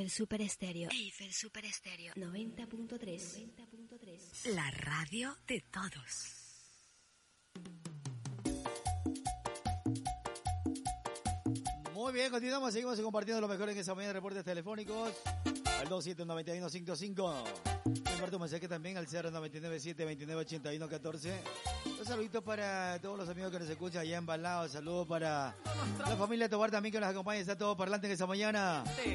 Eiffel Super Estéreo. Eiffel Super Estéreo. 90.3. La radio de todos. Muy bien, continuamos, seguimos compartiendo lo mejor en esa mañana de reportes telefónicos al 279155. Comparte un mensaje también al 0997298114. Un saludito para todos los amigos que nos escuchan allá en Balao. Saludos para la familia Tobar también que nos acompaña. Está todo parlante en esa mañana.